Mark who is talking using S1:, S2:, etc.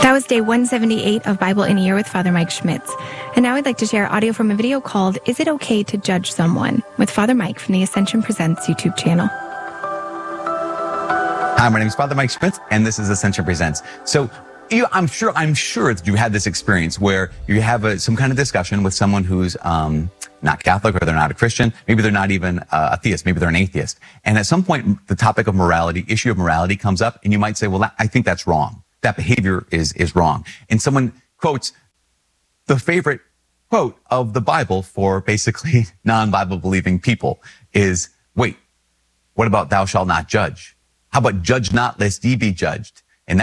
S1: That was day 178 of Bible in a Year with Father Mike Schmitz. And now I'd like to share audio from a video called Is It Okay to Judge Someone? With Father Mike from the Ascension Presents YouTube channel.
S2: Hi, my name is Father Mike Schmitz, and this is Ascension Presents. So I'm sure that you had this experience where you have some kind of discussion with someone who's not Catholic, or they're not a Christian. Maybe they're not even a theist. Maybe they're an atheist. And at some point, the topic of morality, issue of morality comes up, and you might say, well, I think that's wrong. That behavior is wrong. And someone quotes the favorite quote of the Bible for basically non-Bible believing people is, wait, what about thou shalt not judge? How about judge not lest ye be judged?